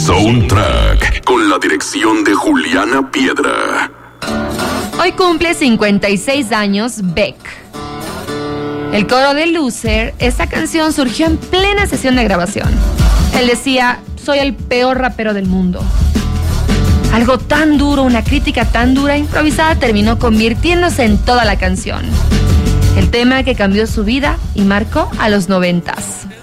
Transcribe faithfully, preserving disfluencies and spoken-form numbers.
Soundtrack, con la dirección de Juliana Piedra. Hoy cumple cincuenta y seis años Beck. El coro de Loser, esta canción surgió en plena sesión de grabación. Él decía, soy el peor rapero del mundo. Algo tan duro, una crítica tan dura, improvisada, terminó convirtiéndose en toda la canción. El tema que cambió su vida y marcó a los noventas.